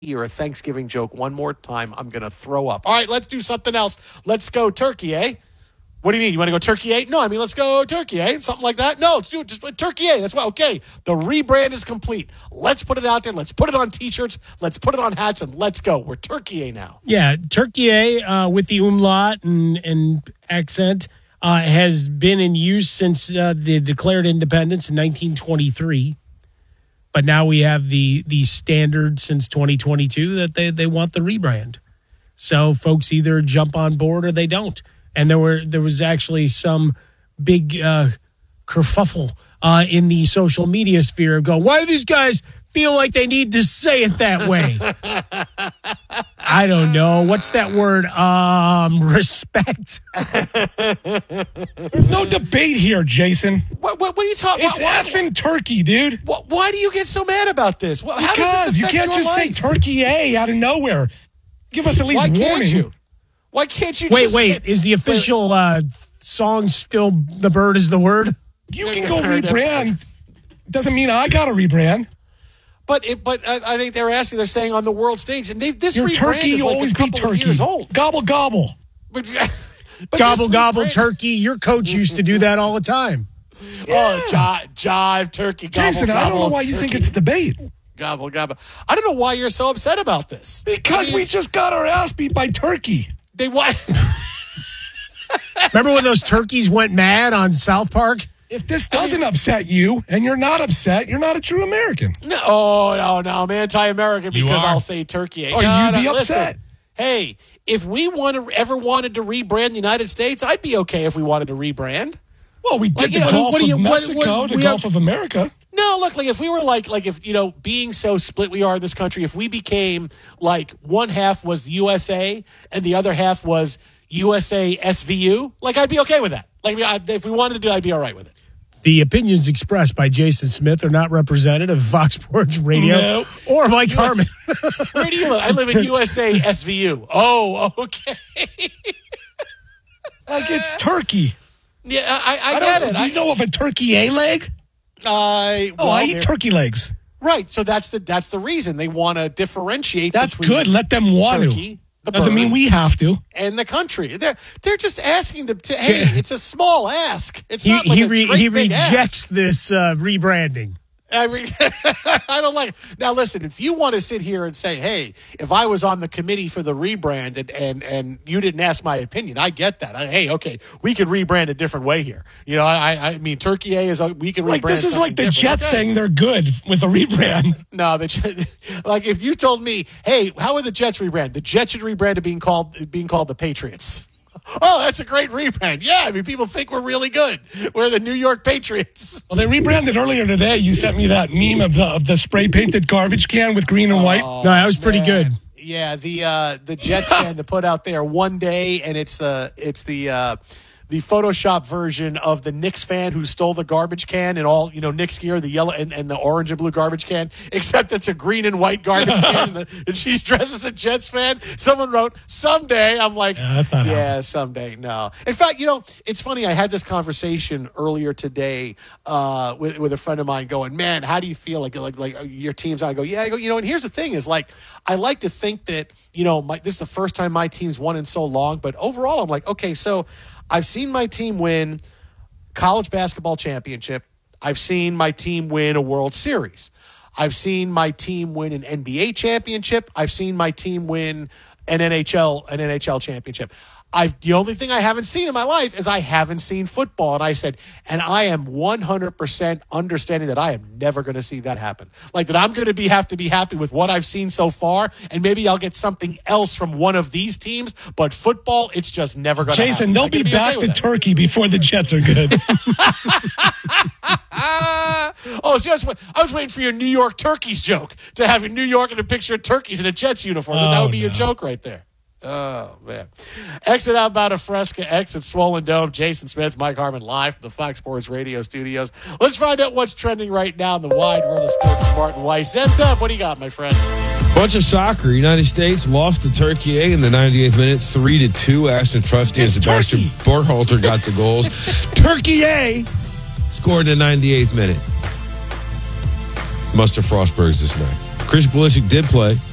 or a Thanksgiving joke one more time, I'm going to throw up. All right, let's do something else. Let's go turkey, eh? What do you mean? You want to go turkey, eh? No, I mean, let's go turkey, eh? Something like that? No, let's do it. Just turkey, eh? That's why. Okay, the rebrand is complete. Let's put it out there. Let's put it on T-shirts. Let's put it on hats, and let's go. We're turkey, eh now. Yeah, turkey, eh, with the umlaut and accent has been in use since the declared independence in 1923. But now we have the standard since 2022 that they want the rebrand. So folks either jump on board or they don't. And there was actually some big kerfuffle in the social media sphere of going, why do these guys feel like they need to say it that way? I don't know. What's that word? Respect. There's no debate here, Jason. What are you talking about? It's effing turkey, dude. Why do you get so mad about this? How does Because this you affect can't your just say life? turkey A out of nowhere. Give us at least Why warning. can't you? Why can't you Wait, just say- is the official song still "The Bird is the Word"? You can go rebrand. Doesn't mean I got to rebrand. But I think they're saying on the world stage, and this Your rebrand turkey is like always a be couple of turkey. years old. Gobble, gobble. But Gobble, this gobble, rebrand- turkey. Your coach used to do that all the time. Oh, jive, turkey, gobble, Jason, gobble. I don't know why you think turkey, it's debate. gobble, gobble. I don't know why you're so upset about this. Because I mean, we just got our ass beat by turkey. they want. Remember when those turkeys went mad on South Park? If this doesn't upset you and you're not upset, you're not a true American. No, I'm anti-American You because are? I'll say turkey. Oh, you'd be upset. Listen, hey, if we ever wanted to rebrand the United States, I'd be okay if we wanted to rebrand. Well, we did Like, the you know, Gulf what do you- of what- Mexico, the we Gulf have- of America. No, look, like if we were like if, being so split we are in this country, if we became like one half was USA and the other half was USA SVU, like I'd be okay with that. Like if we wanted to do it, I'd be all right with it. The opinions expressed by Jason Smith are not representative of Fox Sports Radio No. or Mike Harmon. Where do you live? I live in USA SVU. Oh, okay. Like it's turkey. Yeah, I get it. Do you know of a turkey A leg? I eat turkey legs. Right, so that's the reason they want to differentiate. That's between good. Let them want turkey, to. the Doesn't mean bird, we have to. and the country. They're just asking to hey, it's a small ask. It's not like he he rejects this rebranding. I don't like it. Now, listen, if you want to sit here and say, hey, if I was on the committee for the rebrand and you didn't ask my opinion, I get that. Hey, okay, we could rebrand a different way here. I mean, Turkey A we can rebrand. Like this is like the Jets okay. saying they're good with a rebrand. No, like if you told me, hey, how would the Jets rebrand? The Jets should rebrand to being called the Patriots. Oh, that's a great rebrand. Yeah, I mean, people think we're really good. We're the New York Patriots. Well, they rebranded earlier today. You sent me that meme of the spray painted garbage can with green and white. No, that was pretty good. Yeah, the Jets fan to put out there one day, and it's the Photoshop version of the Knicks fan who stole the garbage can and all, Knicks gear, the yellow and the orange and blue garbage can, except it's a green and white garbage can, and she's dressed as a Jets fan. Someone wrote, someday. I'm like, that's not happening. Someday. No. In fact, it's funny. I had this conversation earlier today with a friend of mine going, man, how do you feel like your team's on? I go, yeah. I go, and here's the thing is like, I like to think that, this is the first time my team's won in so long, but overall I'm like, okay, so I've seen my team win college basketball championship. I've seen my team win a World Series. I've seen my team win an NBA championship. I've seen my team win an NHL championship. The only thing I haven't seen in my life is I haven't seen football. And I said, and I am 100% understanding that I am never going to see that happen. Like that I'm going to have to be happy with what I've seen so far. And maybe I'll get something else from one of these teams. But football, it's just never going to happen. Jason, they'll be back okay to turkey before the Jets are good. I was waiting for your New York turkeys joke to have your New York and a picture of turkeys in a Jets uniform. That would be your joke right there. Oh, man. Exit Outbound of Fresca, exit Swollen Dome. Jason Smith, Mike Harmon, live from the Fox Sports Radio studios. Let's find out what's trending right now in the wide world of sports. Martin Weiss. M-Dub, what do you got, my friend? Bunch of soccer. United States lost to Turkey A in the 98th minute, 3-2. Ashton Trusty and Sebastian Borhalter got the goals. Turkey A scored in the 98th minute. Muster Frostberg's this night. Chris Pulisic did play.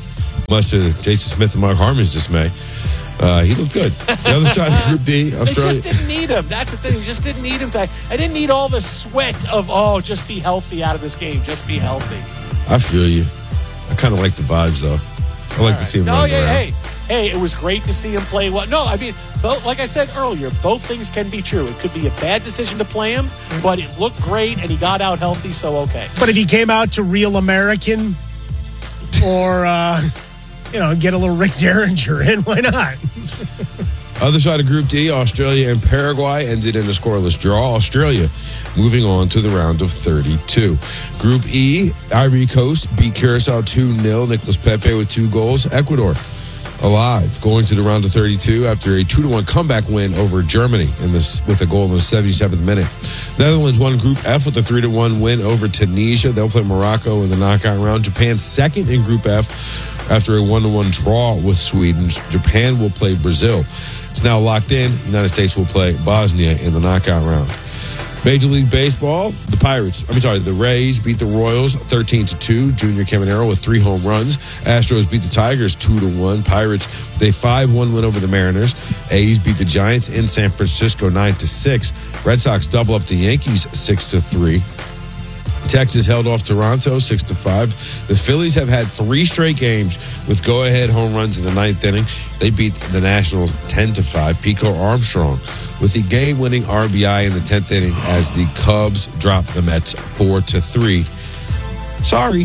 Much to Jason Smith and Mark Harmon's dismay. He looked good. The other side of Group D, Australia. They just didn't need him. That's the thing. We just didn't need him. I didn't need all the sweat of, just be healthy out of this game. Just be healthy. I feel you. I kind of like the vibes, though. I like to see him run around. Hey, it was great to see him play well. No, I mean, like I said earlier, both things can be true. It could be a bad decision to play him, but it looked great, and he got out healthy, so okay. But if he came out to Real American or, get a little Rick Derringer in, why not? Other side of Group D, Australia and Paraguay ended in a scoreless draw. Australia moving on to the round of 32. Group E, Ivory Coast beat Curacao 2-0. Nicolas Pepe with 2 goals. Ecuador alive, going to the round of 32 after a 2-1 comeback win over Germany with a goal in the 77th minute. Netherlands won Group F with a 3-1 win over Tunisia. They'll play Morocco in the knockout round. Japan second in Group F after a 1-1 draw with Sweden. Japan will play Brazil. It's now locked in. The United States will play Bosnia in the knockout round. Major League Baseball, the Rays beat the Royals 13-2. Junior Caminero with 3 home runs. Astros beat the Tigers 2-1. Pirates with a 5-1 win over the Mariners. A's beat the Giants in San Francisco 9-6. Red Sox double up the Yankees 6-3. Texas held off Toronto 6-5. The Phillies have had 3 straight games with go-ahead home runs in the 9th inning. They beat the Nationals 10-5. Pico Armstrong with the game-winning RBI in the 10th inning as the Cubs dropped the Mets 4-3. Sorry.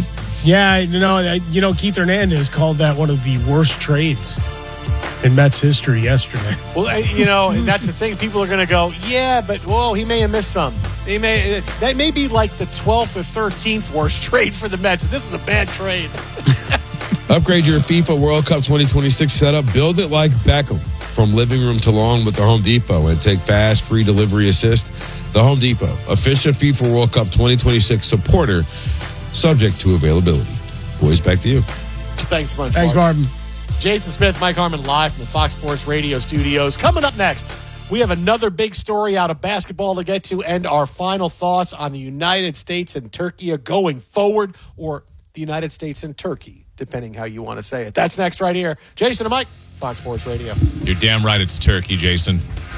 Yeah, Keith Hernandez called that one of the worst trades in Mets history yesterday. Well, and that's the thing. People are going to go, yeah, but he may have missed some. That may be like the 12th or 13th worst trade for the Mets. This is a bad trade. Upgrade your FIFA World Cup 2026 setup. Build it like Beckham. From living room to lawn with the Home Depot, and take fast, free delivery assist. The Home Depot, official FIFA World Cup 2026 supporter, subject to availability. Boys, back to you. Thanks so much, Thanks, Marvin. Jason Smith, Mike Harmon, live from the Fox Sports Radio studios. Coming up next, we have another big story out of basketball to get to, and our final thoughts on the United States and Turkey going forward, or the United States and Turkey, depending how you want to say it. That's next right here. Jason and Mike, Fox Sports Radio. You're damn right it's Turkey, Jason.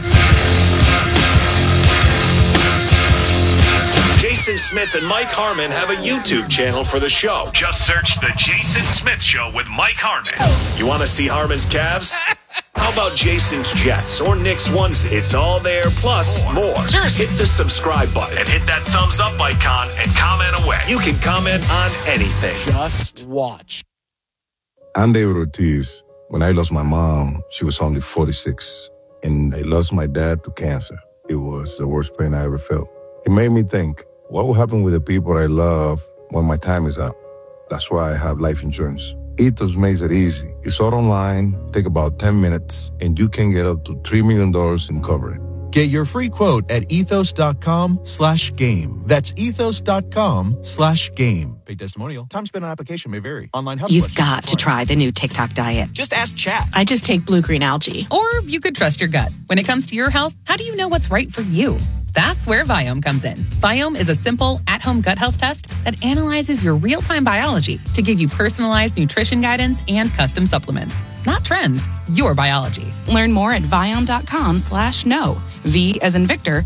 Jason Smith and Mike Harmon have a YouTube channel for the show. Just search The Jason Smith Show with Mike Harmon. You want to see Harmon's calves? How about Jason's Jets or Nick's ones? It's all there, plus more. Seriously. Hit the subscribe button and hit that thumbs up icon and comment away. You can comment on anything. Just watch. I'm David Ortiz. When I lost my mom, she was only 46, and I lost my dad to cancer. It was the worst pain I ever felt. It made me think, what will happen with the people I love when my time is up? That's why I have life insurance. Ethos makes it easy. It's all online, take about 10 minutes, and you can get up to $3 million in coverage. Get your free quote at ethos.com/game. That's ethos.com/game. Paid testimonial. Time spent on application may vary. Online health You've got to try the new TikTok diet. Just ask chat. I just take blue-green algae. Or you could trust your gut. When it comes to your health, how do you know what's right for you? That's where Viome comes in. Viome is a simple, at-home gut health test that analyzes your real-time biology to give you personalized nutrition guidance and custom supplements. Not trends, your biology. Learn more at Viome.com/know. V as in Victor,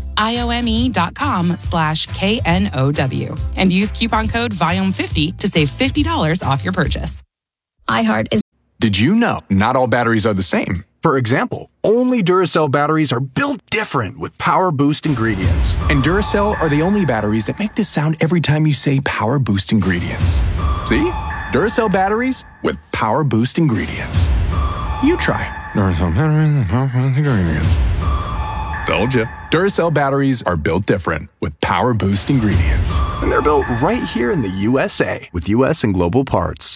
IOME.com/KNOW. And use coupon code Viome50 to save $50 off your purchase. iHeart is. Did you know not all batteries are the same? For example, only Duracell batteries are built different with Power Boost ingredients. And Duracell are the only batteries that make this sound every time you say Power Boost ingredients. See? Duracell batteries with Power Boost ingredients. You try. Duracell batteries with Power Boost ingredients. Told you. Duracell batteries are built different with Power Boost ingredients. And they're built right here in the USA with US and global parts.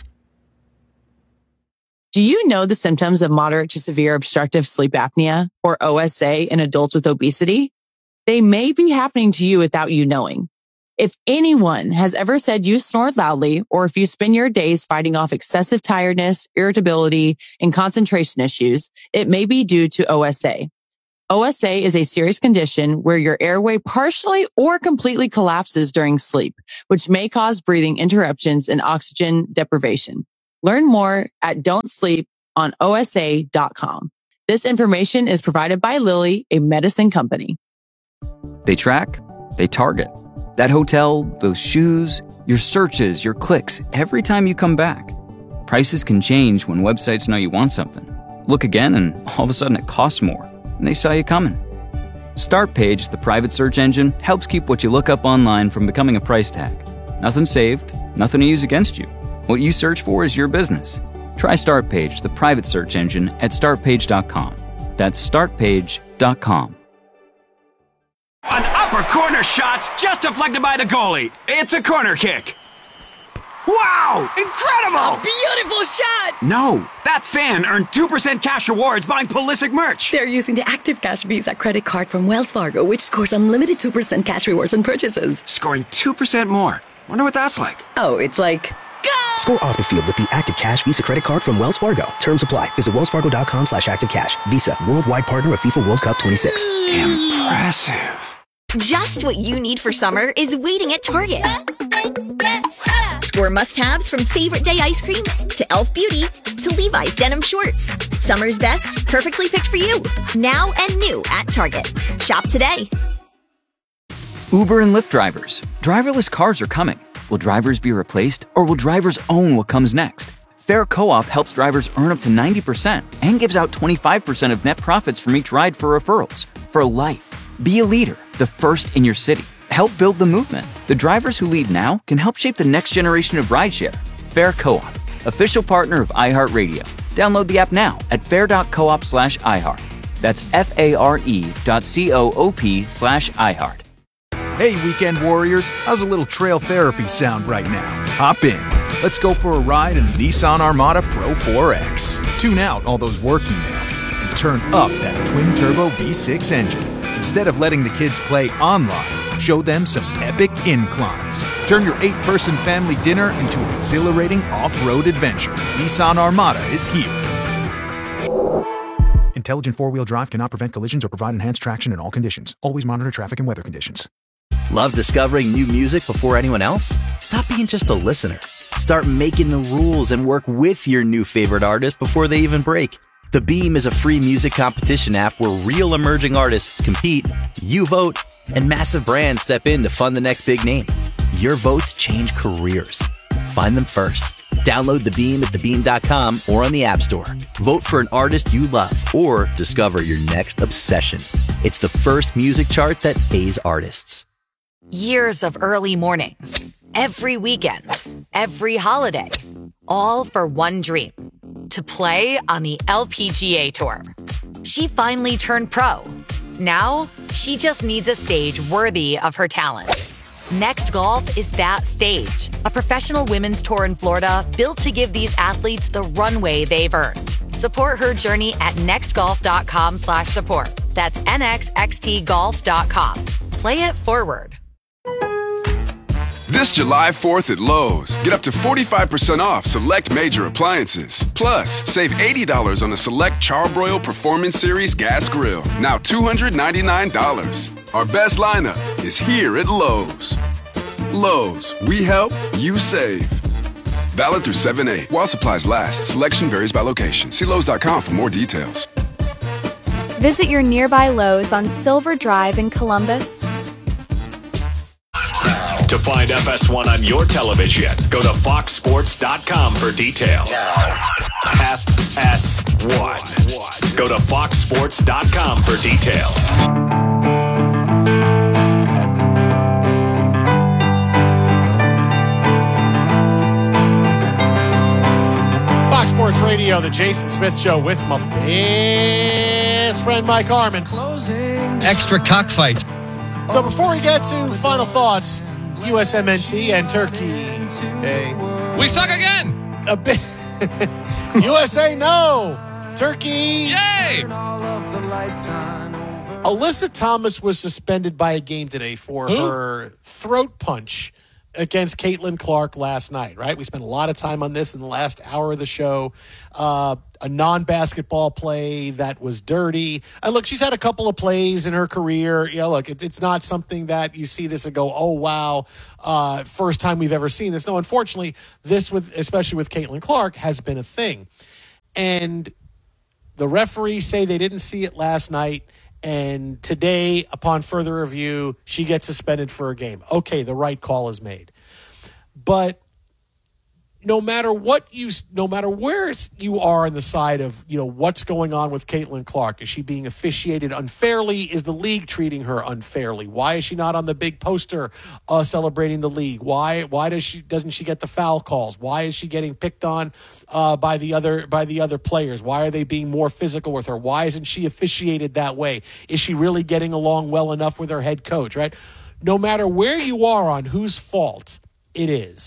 Do you know the symptoms of moderate to severe obstructive sleep apnea, or OSA, in adults with obesity? They may be happening to you without you knowing. If anyone has ever said you snore loudly, or if you spend your days fighting off excessive tiredness, irritability, and concentration issues, it may be due to OSA. OSA is a serious condition where your airway partially or completely collapses during sleep, which may cause breathing interruptions and oxygen deprivation. Learn more at don'tsleeponosa.com. This information is provided by Lilly, a medicine company. They track, they target. That hotel, those shoes, your searches, your clicks, every time you come back. Prices can change when websites know you want something. Look again and all of a sudden it costs more, and they saw you coming. StartPage, the private search engine, helps keep what you look up online from becoming a price tag. Nothing saved, nothing to use against you. What you search for is your business. Try StartPage, the private search engine, at startpage.com. That's startpage.com. An upper corner shot's just deflected by the goalie. It's a corner kick. Wow! Incredible! Beautiful shot! No, that fan earned 2% cash rewards buying Pulisic merch. They're using the Active Cash Visa credit card from Wells Fargo, which scores unlimited 2% cash rewards on purchases. Scoring 2% more. Wonder what that's like. Oh, it's like... Go! Score off the field with the Active Cash Visa credit card from Wells Fargo. Terms apply. Visit wellsfargo.com/activecash. Visa, worldwide partner of FIFA World Cup 26. Impressive. Just what you need for summer is waiting at Target. Score must-haves from favorite day ice cream to Elf Beauty to Levi's denim shorts. Summer's best, perfectly picked for you. Now and new at Target. Shop today. Uber and Lyft drivers. Driverless cars are coming. Will drivers be replaced, or will drivers own what comes next? Fair Co-op helps drivers earn up to 90% and gives out 25% of net profits from each ride for referrals. For life. Be a leader, the first in your city. Help build the movement. The drivers who lead now can help shape the next generation of rideshare. Fair Co-op, official partner of iHeartRadio. Download the app now at fair.coop/iHeart. That's FARE.coop/iHeart. Hey, weekend warriors, how's a little trail therapy sound right now? Hop in. Let's go for a ride in the Nissan Armada Pro 4X. Tune out all those work emails and turn up that twin-turbo V6 engine. Instead of letting the kids play online, show them some epic inclines. Turn your 8-person family dinner into an exhilarating off-road adventure. Nissan Armada is here. Intelligent four-wheel drive cannot prevent collisions or provide enhanced traction in all conditions. Always monitor traffic and weather conditions. Love discovering new music before anyone else? Stop being just a listener. Start making the rules and work with your new favorite artist before they even break. The Beam is a free music competition app where real emerging artists compete, you vote, and massive brands step in to fund the next big name. Your votes change careers. Find them first. Download The Beam at thebeam.com or on the App Store. Vote for an artist you love or discover your next obsession. It's the first music chart that pays artists. Years of early mornings, every weekend, every holiday, all for one dream, to play on the LPGA Tour. She finally turned pro. Now, she just needs a stage worthy of her talent. Next Golf is that stage, a professional women's tour in Florida built to give these athletes the runway they've earned. Support her journey at nextgolf.com/support. That's nxxtgolf.com. Play it forward. This July 4th at Lowe's, get up to 45% off select major appliances. Plus, save $80 on a select Charbroil Performance Series gas grill. Now $299. Our best lineup is here at Lowe's. Lowe's, we help, you save. Valid through 7/8 while supplies last. Selection varies by location. See Lowes.com for more details. Visit your nearby Lowe's on Silver Drive in Columbus. To find FS1 on your television, go to foxsports.com for details. FS1. Go to foxsports.com for details. Fox Sports Radio, the Jason Smith Show with my best friend Mike Harmon. Extra cockfights. So before we get to final thoughts, USMNT and Turkey. Hey. We suck again. A bit. USA, no. Turkey. Yay. Alyssa Thomas was suspended by a game today for her throat punch against Caitlin Clark last night, right? We spent a lot of time on this in the last hour of the show. A non-basketball play that was dirty. And look, she's had a couple of plays in her career. Look, it's not something that you see this and go, oh, wow, first time we've ever seen this. No, unfortunately, this, especially with Caitlin Clark, has been a thing. And the referees say they didn't see it last night. And today, upon further review, she gets suspended for a game. Okay, the right call is made. But no matter where you are on the side of, what's going on with Caitlin Clark, is she being officiated unfairly? Is the league treating her unfairly? Why is she not on the big poster celebrating the league? Why doesn't she get the foul calls? Why is she getting picked on by the other players? Why are they being more physical with her? Why isn't she officiated that way? Is she really getting along well enough with her head coach, right? No matter where you are on whose fault it is,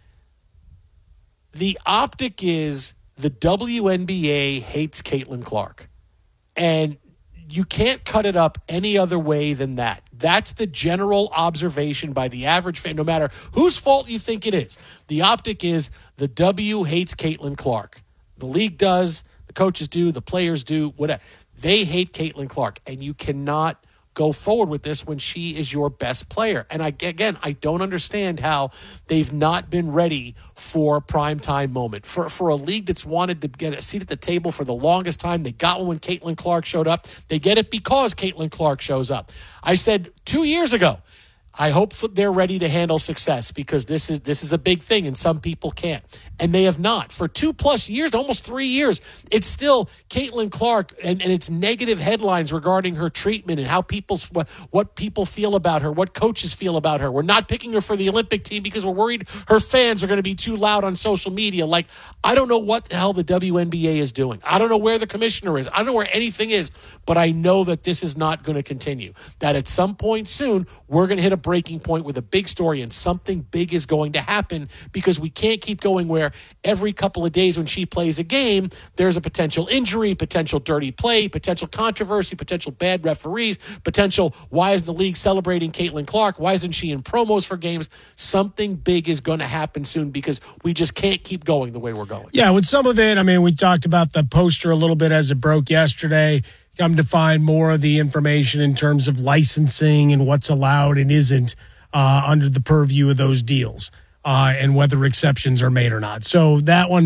the optic is the WNBA hates Caitlin Clark. And you can't cut it up any other way than that. That's the general observation by the average fan, no matter whose fault you think it is. The optic is the W hates Caitlin Clark. The league does, the coaches do, the players do, whatever. They hate Caitlin Clark, and you cannot go forward with this when she is your best player. And I don't understand how they've not been ready for a primetime moment. For a league that's wanted to get a seat at the table for the longest time, they got one when Caitlin Clark showed up. They get it because Caitlin Clark shows up. I said 2 years ago, I hope they're ready to handle success because this is a big thing and some people can't. And they have not. For 2+ years, almost 3 years, it's still Caitlin Clark and it's negative headlines regarding her treatment and how what people feel about her, what coaches feel about her. We're not picking her for the Olympic team because we're worried her fans are going to be too loud on social media. Like, I don't know what the hell the WNBA is doing. I don't know where the commissioner is. I don't know where anything is, but I know that this is not going to continue. That at some point soon, we're going to hit a breaking point with a big story and something big is going to happen because we can't keep going where every couple of days when she plays a game, there's a potential injury, potential dirty play, potential controversy, potential bad referees, potential why isn't the league celebrating Caitlin Clark? Why isn't she in promos for games? Something big is going to happen soon because we just can't keep going the way we're going. Yeah, with some of it, I mean, we talked about the poster a little bit as it broke yesterday. Come to find more of the information in terms of licensing and what's allowed and isn't under the purview of those deals and whether exceptions are made or not. So that one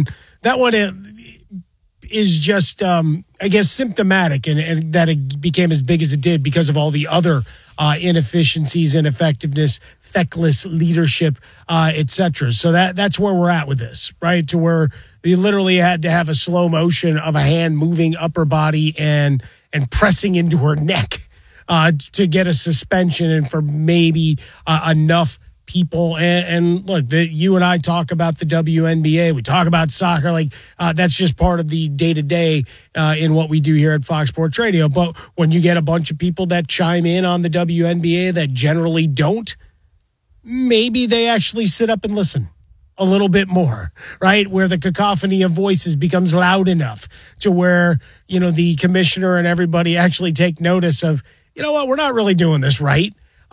is just, I guess, symptomatic and that it became as big as it did because of all the other inefficiencies, ineffectiveness, feckless leadership, etc. So that's where we're at with this, right? To where you literally had to have a slow motion of a hand moving upper body and pressing into her neck to get a suspension and for maybe enough people. And look, you and I talk about the WNBA. We talk about soccer. Like that's just part of the day-to-day in what we do here at Fox Sports Radio. But when you get a bunch of people that chime in on the WNBA that generally don't, maybe they actually sit up and listen a little bit more, right? Where the cacophony of voices becomes loud enough to where, the commissioner and everybody actually take notice of, you know what, we're not really doing this right.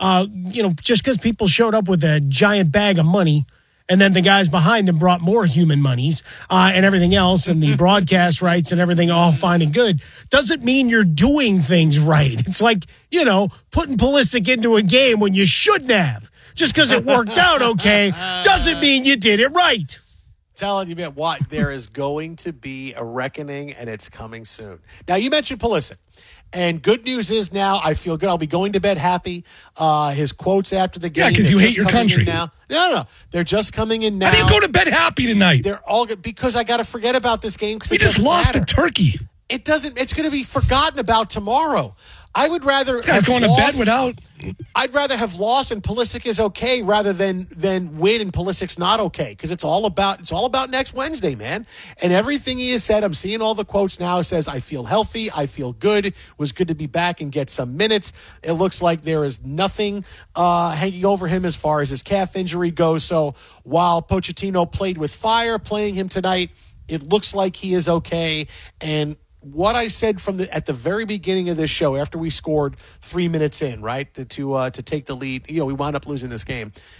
Just because people showed up with a giant bag of money and then the guys behind them brought more human monies and everything else and the broadcast rights and everything all fine and good doesn't mean you're doing things right. It's like, putting Pulisic into a game when you shouldn't have. Just because it worked out okay doesn't mean you did it right. Telling you, man, what there is going to be a reckoning, and it's coming soon. Now, you mentioned Pulisic, and good news is now I feel good. I'll be going to bed happy. His quotes after the game. Yeah, because you hate your country. Now. No. They're just coming in now. How do you go to bed happy tonight? They're all good because I got to forget about this game. We just lost to Turkey. It doesn't. It's going to be forgotten about tomorrow. I would rather have going lost, to bed without. I'd rather have lost and Pulisic is okay rather than win and Pulisic's not okay because it's all about next Wednesday, man. And everything he has said, I'm seeing all the quotes now. Says I feel healthy, I feel good. It was good to be back and get some minutes. It looks like there is nothing hanging over him as far as his calf injury goes. So while Pochettino played with fire, playing him tonight, it looks like he is okay. And what I said at the very beginning of this show, after we scored 3 minutes in, right, to take the lead, we wound up losing this game.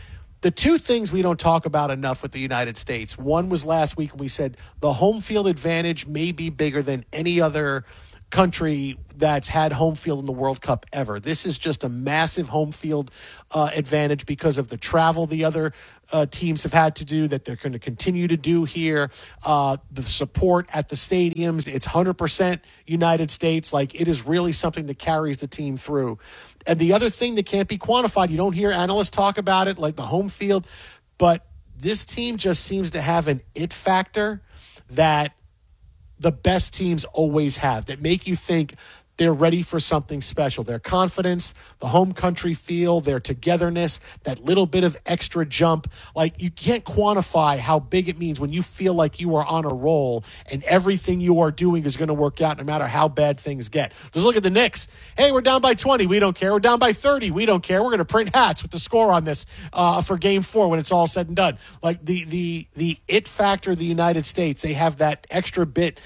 The two things we don't talk about enough with the United States, one was last week when we said the home field advantage may be bigger than any other country that's had home field in the World Cup ever. This is just a massive home field advantage because of the travel the other teams have had to do, that they're going to continue to do here. The support at the stadiums, it's 100% United States. Like, it is really something that carries the team through. And the other thing that can't be quantified, you don't hear analysts talk about it, like the home field, but this team just seems to have an it factor that the best teams always have, that make you think they're ready for something special. Their confidence, the home country feel, their togetherness, that little bit of extra jump. Like, you can't quantify how big it means when you feel like you are on a roll and everything you are doing is going to work out no matter how bad things get. Just look at the Knicks. Hey, we're down by 20. We don't care. We're down by 30. We don't care. We're going to print hats with the score on this for Game 4 when it's all said and done. Like, the it factor of the United States, they have that extra bit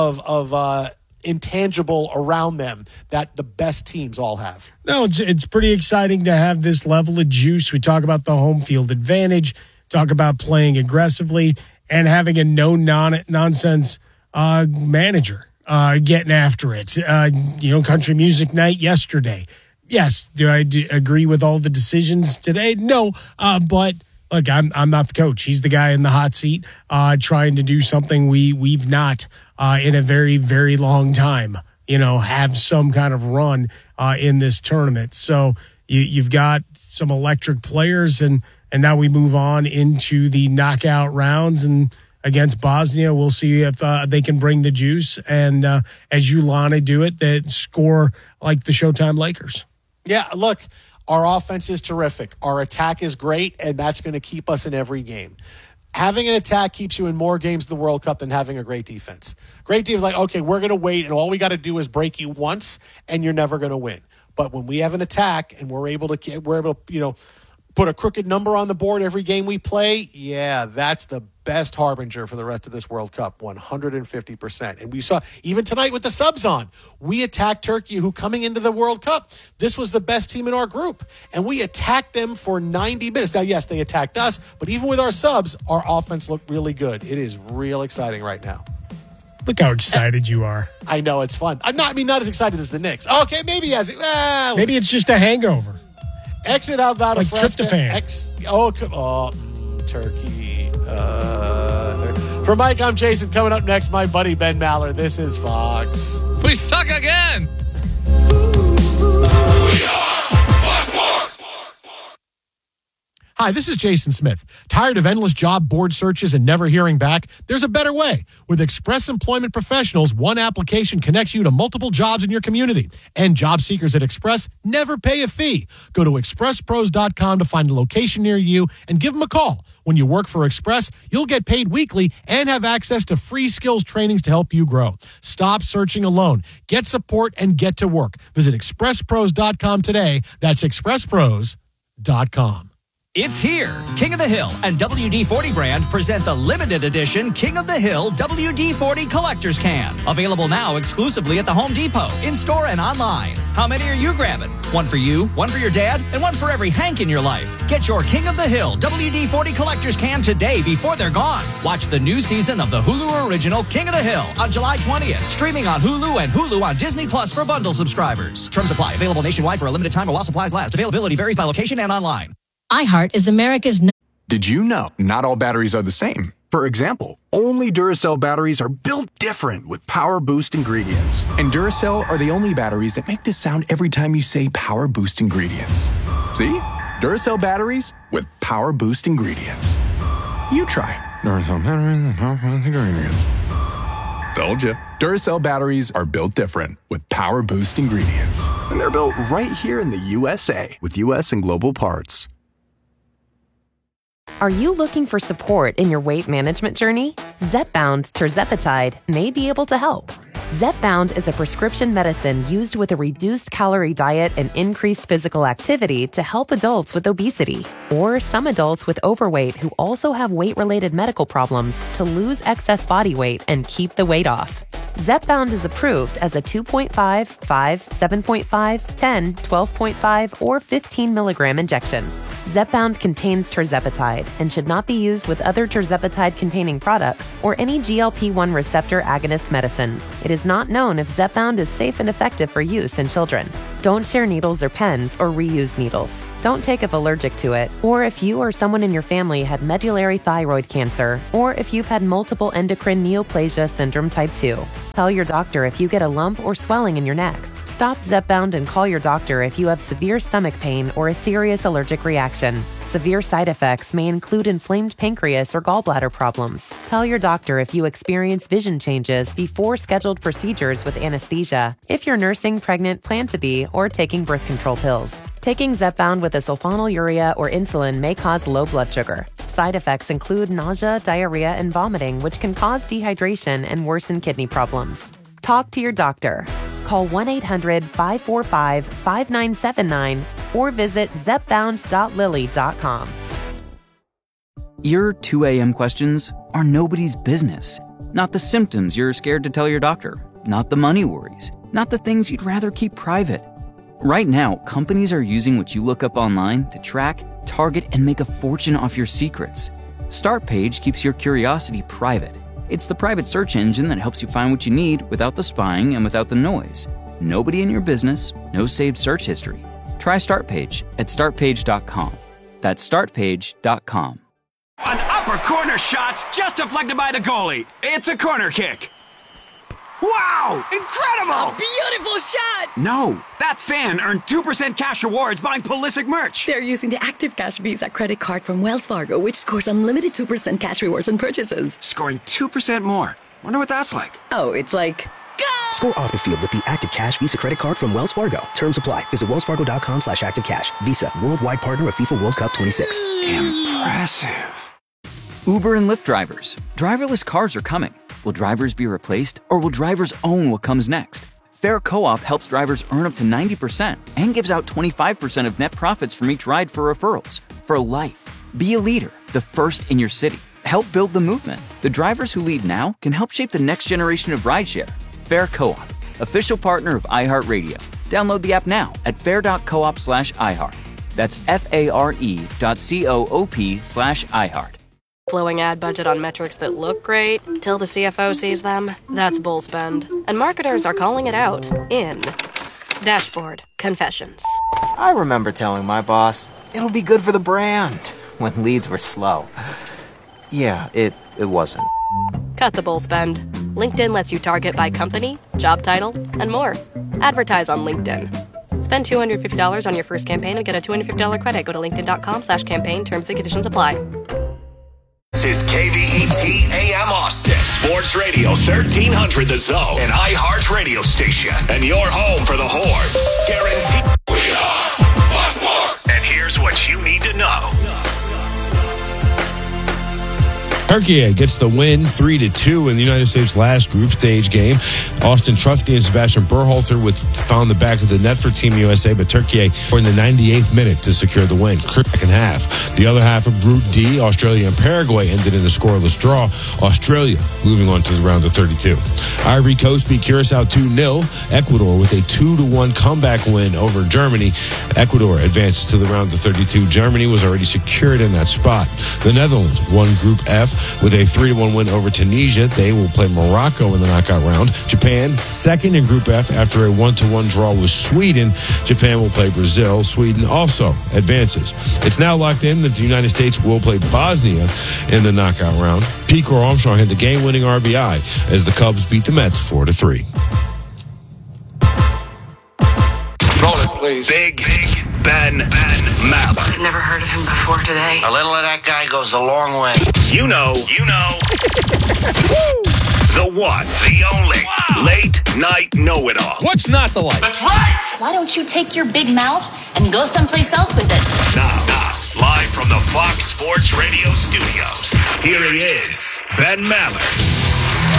of intangible around them that the best teams all have. No, it's pretty exciting to have this level of juice. We talk about the home field advantage, talk about playing aggressively, and having a no-nonsense manager getting after it. Country music night yesterday. Yes, do I agree with all the decisions today? No, but look, I'm not the coach. He's the guy in the hot seat trying to do something we've not in a very, very long time, have some kind of run in this tournament. So you've got some electric players, and now we move on into the knockout rounds. And against Bosnia, we'll see if they can bring the juice. And as Ulana do it, that score like the Showtime Lakers. Yeah, look, our offense is terrific. Our attack is great, and that's going to keep us in every game. Having an attack keeps you in more games in the World Cup than having a great defense. Great defense, like, okay, we're going to wait, and all we got to do is break you once, and you're never going to win. But when we have an attack and we're able to put a crooked number on the board every game we play, yeah, that's the best harbinger for the rest of this World Cup, 150%. And we saw, even tonight with the subs on, we attacked Turkey, who coming into the World Cup, this was the best team in our group. And we attacked them for 90 minutes. Now, yes, they attacked us, but even with our subs, our offense looked really good. It is real exciting right now. Look how excited you are. I know, it's fun. Not as excited as the Knicks. Okay, maybe maybe it's just a hangover. Exit out about like a Fresca. Tryptophan. Turkey. For Mike, I'm Jason. Coming up next, my buddy Ben Maller. This is Fox. We suck again. Hi, this is Jason Smith. Tired of endless job board searches and never hearing back? There's a better way. With Express Employment Professionals, one application connects you to multiple jobs in your community. And job seekers at Express never pay a fee. Go to expresspros.com to find a location near you and give them a call. When you work for Express, you'll get paid weekly and have access to free skills trainings to help you grow. Stop searching alone. Get support and get to work. Visit expresspros.com today. That's expresspros.com. It's here. King of the Hill and WD-40 brand present the limited edition King of the Hill WD-40 Collector's Can. Available now exclusively at the Home Depot, in-store and online. How many are you grabbing? One for you, one for your dad, and one for every Hank in your life. Get your King of the Hill WD-40 Collector's Can today before they're gone. Watch the new season of the Hulu original King of the Hill on July 20th. Streaming on Hulu and Hulu on Disney Plus for bundle subscribers. Terms apply. Available nationwide for a limited time while supplies last. Availability varies by location and online. iHeart is America's... Did you know not all batteries are the same? For example, only Duracell batteries are built different with Power Boost ingredients. And Duracell are the only batteries that make this sound every time you say Power Boost ingredients. See? Duracell batteries with Power Boost ingredients. You try. Duracell batteries with Power Boost ingredients. Told you. Duracell batteries are built different with Power Boost ingredients. And they're built right here in the USA with US and global parts. Are you looking for support in your weight management journey? Zepbound tirzepatide may be able to help. Zepbound is a prescription medicine used with a reduced calorie diet and increased physical activity to help adults with obesity or some adults with overweight who also have weight-related medical problems to lose excess body weight and keep the weight off. Zepbound is approved as a 2.5, 5, 7.5, 10, 12.5, or 15 milligram injection. Zepbound contains tirzepatide and should not be used with other tirzepatide-containing products or any GLP-1 receptor agonist medicines. It is not known if Zepbound is safe and effective for use in children. Don't share needles or pens or reuse needles. Don't take if allergic to it, or if you or someone in your family had medullary thyroid cancer, or if you've had multiple endocrine neoplasia syndrome type 2. Tell your doctor if you get a lump or swelling in your neck. Stop Zepbound and call your doctor if you have severe stomach pain or a serious allergic reaction. Severe side effects may include inflamed pancreas or gallbladder problems. Tell your doctor if you experience vision changes before scheduled procedures with anesthesia, if you're nursing, pregnant, plan to be, or taking birth control pills. Taking Zepbound with a sulfonylurea or insulin may cause low blood sugar. Side effects include nausea, diarrhea, and vomiting, which can cause dehydration and worsen kidney problems. Talk to your doctor. Call 1-800-545-5979 or visit zepbound.lilly.com. Your 2 a.m. questions are nobody's business. Not the symptoms you're scared to tell your doctor. Not the money worries. Not the things you'd rather keep private. Right now, companies are using what you look up online to track, target, and make a fortune off your secrets. Startpage keeps your curiosity private. It's the private search engine that helps you find what you need without the spying and without the noise. Nobody in your business, no saved search history. Try Startpage at startpage.com. That's startpage.com. An upper corner shot's just deflected by the goalie. It's a corner kick. Wow! Incredible! A beautiful shot! No, that fan earned 2% cash rewards buying Pulisic merch. They're using the Active Cash Visa credit card from Wells Fargo, which scores unlimited 2% cash rewards on purchases. Scoring 2% more. Wonder what that's like. Oh, it's like... Score off the field with the Active Cash Visa credit card from Wells Fargo. Terms apply. Visit wellsfargo.com/activecash. Visa, worldwide partner of FIFA World Cup 26. Impressive. Uber and Lyft drivers. Driverless cars are coming. Will drivers be replaced, or will drivers own what comes next? Fair Co-op helps drivers earn up to 90% and gives out 25% of net profits from each ride for referrals. For life. Be a leader, the first in your city. Help build the movement. The drivers who lead now can help shape the next generation of rideshare. Fair Co-op, official partner of iHeartRadio. Download the app now at fair.coop/iHeart. That's FARE.coop/iHeart. Blowing ad budget on metrics that look great till the CFO sees them. That's bull spend. And marketers are calling it out in Dashboard Confessions. I remember telling my boss, it'll be good for the brand, when leads were slow. Yeah, it wasn't. Cut the bull spend. LinkedIn lets you target by company, job title, and more. Advertise on LinkedIn. Spend $250 on your first campaign and get a $250 credit. Go to linkedin.com/campaign. Terms and conditions apply. This is KVET AM Austin, Sports Radio 1300 The Zone, an iHeart radio station, and your home for the Horns. Guaranteed. We are Sports. And here's what you need to know. Turkey gets the win 3-2 in the United States' last group stage game. Austin Trusty and Sebastian Berhalter found the back of the net for Team USA, but Turkey were in the 98th minute to secure the win. Second half. The other half of Group D, Australia and Paraguay, ended in a scoreless draw. Australia moving on to the round of 32. Ivory Coast beat Curacao 2-0. Ecuador with a 2-1 comeback win over Germany. Ecuador advances to the round of 32. Germany was already secured in that spot. The Netherlands won Group F with a 3-1 win over Tunisia. They will play Morocco in the knockout round. Japan, second in Group F after a 1-1 draw with Sweden. Japan will play Brazil. Sweden also advances. It's now locked in that the United States will play Bosnia in the knockout round. Pete Armstrong had the game-winning RBI as the Cubs beat the Mets 4-3. Roll it, please. Big Ben Maller. Never heard of him before today. A little of that guy goes a long way. You know. The one, the only, late night know-it-all. What's not the like? That's right! Why don't you take your big mouth and go someplace else with it? Now, live from the Fox Sports Radio studios, here he is, Ben Maller.